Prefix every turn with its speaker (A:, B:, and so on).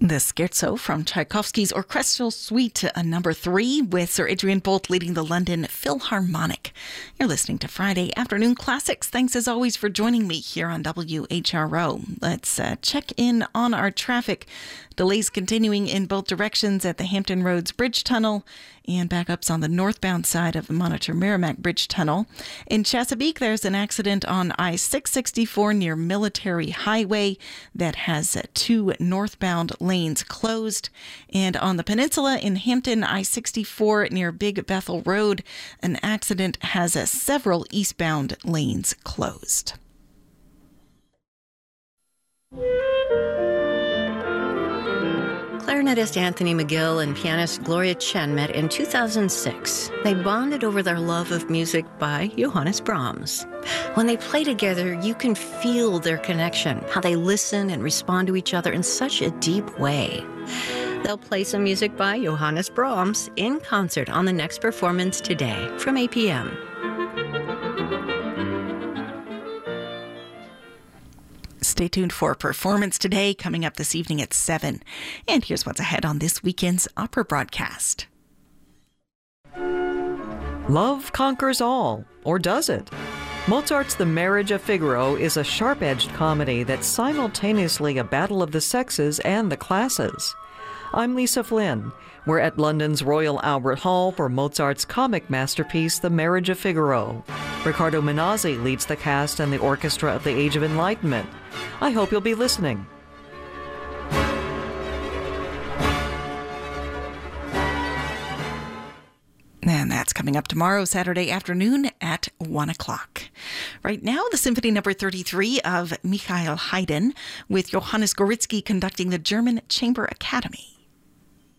A: The Scherzo from Tchaikovsky's Orchestral Suite number 3 with Sir Adrian Boult leading the London Philharmonic. You're listening to Friday Afternoon Classics. Thanks as always for joining me here on WHRO. Let's check in on our traffic. Delays continuing in both directions at the Hampton Roads Bridge Tunnel and backups on the northbound side of Monitor Merrimack Bridge Tunnel. In Chesapeake, there's an accident on I-664 near Military Highway that has 2 northbound lanes closed. And on the peninsula in Hampton, I-64 near Big Bethel Road, an accident has several eastbound lanes closed.
B: Clarinetist Anthony McGill and pianist Gloria Chen met in 2006. They bonded over their love of music by Johannes Brahms. When they play together, you can feel their connection, how they listen and respond to each other in such a deep way. They'll play some music by Johannes Brahms in concert on the next performance today from 8 p.m.
A: Stay tuned for Performance Today, coming up this evening at 7. And here's what's ahead on this weekend's opera broadcast.
C: Love conquers all, or does it? Mozart's The Marriage of Figaro is a sharp-edged comedy that's simultaneously a battle of the sexes and the classes. I'm Lisa Flynn. We're at London's Royal Albert Hall for Mozart's comic masterpiece, The Marriage of Figaro. Riccardo Minazzi leads the cast and the orchestra of the Age of Enlightenment. I hope you'll be listening.
A: And that's coming up tomorrow, Saturday afternoon at 1 o'clock. Right now, the Symphony No. 33 of Michael Haydn, with Johannes Gorizki conducting the German Chamber Academy.